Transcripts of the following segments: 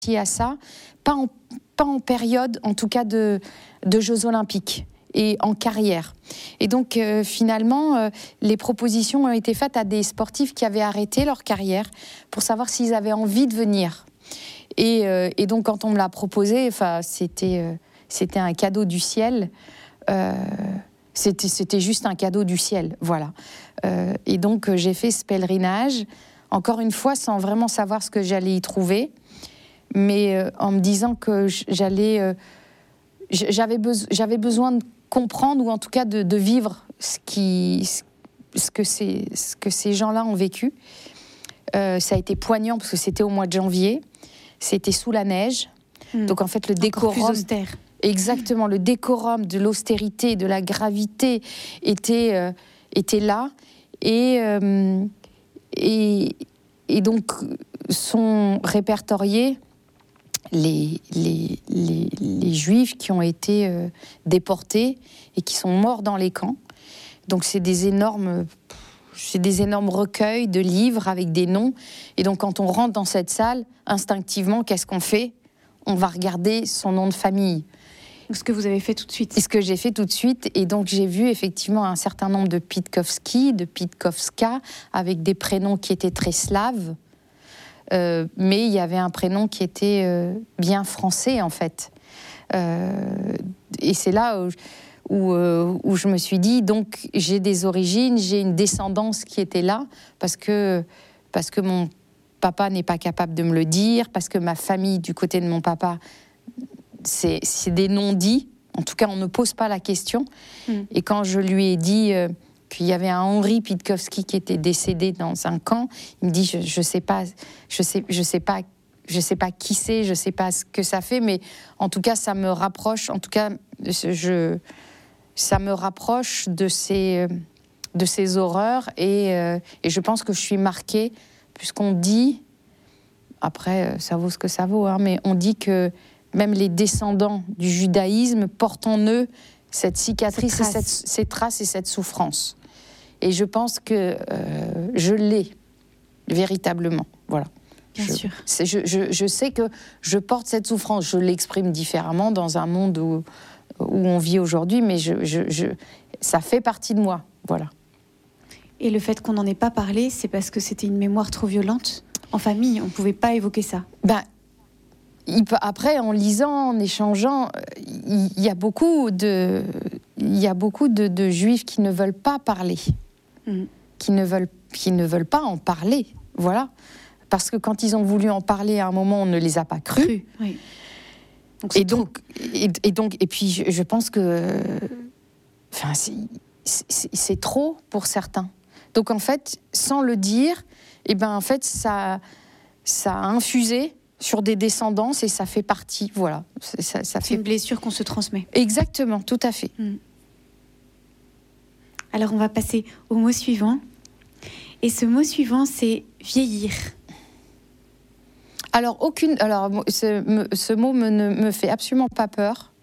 à ça, pas en période, en tout cas, de Jeux Olympiques et en carrière. Et donc, finalement, les propositions ont été faites à des sportifs qui avaient arrêté leur carrière pour savoir s'ils avaient envie de venir. Et donc, quand on me l'a proposé, c'était un cadeau du ciel. C'était juste un cadeau du ciel, voilà. Et donc, j'ai fait ce pèlerinage, encore une fois, sans vraiment savoir ce que j'allais y trouver, mais en me disant que j'avais besoin de comprendre, ou en tout cas de vivre ce que ces gens-là ont vécu. Ça a été poignant parce que c'était au mois de janvier, c'était sous la neige, donc en fait le décorum... Encore plus austère. Exactement, le décorum de l'austérité, de la gravité était là, et donc sont répertoriés les Juifs qui ont été déportés et qui sont morts dans les camps. Donc c'est des énormes recueils de livres avec des noms. Et donc quand on rentre dans cette salle, instinctivement, qu'est-ce qu'on fait ? On va regarder son nom de famille. Ce que vous avez fait tout de suite. Et ce que j'ai fait tout de suite. Et donc j'ai vu effectivement un certain nombre de Pitkowski, de Pitkowska, avec des prénoms qui étaient très slaves. Mais il y avait un prénom qui était bien français, en fait. Et c'est là où je me suis dit, donc j'ai des origines, j'ai une descendance qui était là, parce que mon papa n'est pas capable de me le dire, parce que ma famille, du côté de mon papa, c'est des non-dits. En tout cas, on ne pose pas la question. Et quand je lui ai dit qu'il y avait un Henri Pitkowski qui était décédé dans un camp, il me dit je sais pas qui c'est, je sais pas ce que ça fait, mais en tout cas ça me rapproche. En tout cas, ça me rapproche de ces horreurs, et je pense que je suis marquée, puisqu'on dit, après ça vaut ce que ça vaut, hein, mais on dit que même les descendants du judaïsme portent en eux cette cicatrice, ces traces et cette souffrance. Et je pense que je l'ai véritablement. Voilà. Bien sûr. Je sais que je porte cette souffrance. Je l'exprime différemment dans un monde où on vit aujourd'hui, mais ça fait partie de moi. Voilà. Et le fait qu'on n'en ait pas parlé, c'est parce que c'était une mémoire trop violente en famille. On ne pouvait pas évoquer ça. Après, en lisant, en échangeant, il y a beaucoup de juifs qui ne veulent pas parler, qui ne veulent pas en parler, voilà. Parce que quand ils ont voulu en parler à un moment, on ne les a pas crus. Oui. Et puis je pense que, c'est trop pour certains. Donc en fait, sans le dire, en fait, ça a infusé sur des descendances, et ça fait partie, voilà. C'est une blessure qu'on se transmet. Exactement, tout à fait. Alors on va passer au mot suivant. Et ce mot suivant, c'est vieillir. Alors ce mot ne me fait absolument pas peur.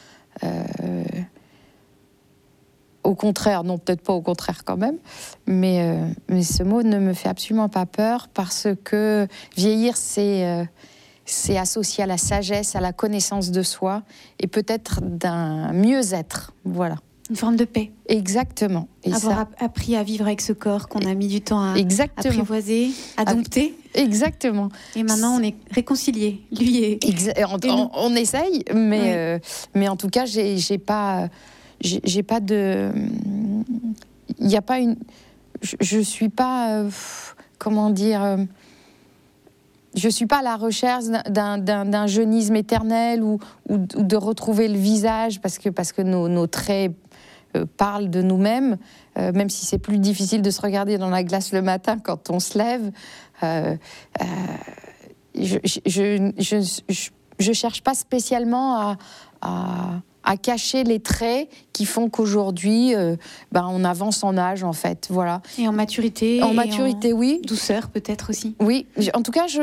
Au contraire, non, peut-être pas au contraire quand même, mais ce mot ne me fait absolument pas peur, parce que vieillir, c'est associé à la sagesse, à la connaissance de soi, et peut-être d'un mieux-être, voilà. Une forme de paix. Exactement. Et avoir appris à vivre avec ce corps qu'on a mis du temps à apprivoiser, à dompter. Exactement. Et maintenant, on est réconciliés, lui et on essaye, mais en tout cas, j'ai pas de... Il n'y a pas une... Je suis pas... comment dire... Je ne suis pas à la recherche d'un jeunisme éternel ou de retrouver le visage, parce que nos traits parlent de nous-mêmes, même si c'est plus difficile de se regarder dans la glace le matin quand on se lève. Je cherche pas spécialement à cacher les traits qui font qu'aujourd'hui, on avance en âge, en fait. Voilà. Et en maturité. En maturité, oui. Douceur, peut-être aussi. Oui. En tout cas,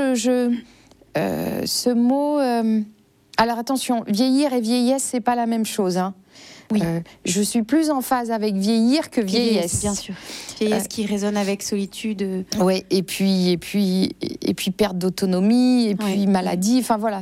ce mot... alors attention, vieillir et vieillesse, c'est pas la même chose, hein. Oui. Je suis plus en phase avec vieillir que vieillesse. Bien sûr. Vieillesse qui résonne avec solitude. Oui, et puis perte d'autonomie, et puis maladie. Enfin voilà,